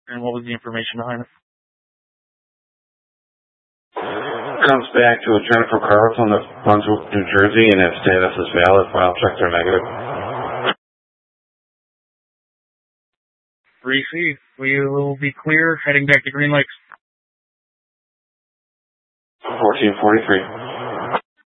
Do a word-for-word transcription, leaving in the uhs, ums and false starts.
And what was the information behind it? Comes back to a Jennifer Carlson of Brunswick, New Jersey, and its status is valid. File checks are negative. Receive. We will be clear heading back to Green Lakes. fourteen forty-three.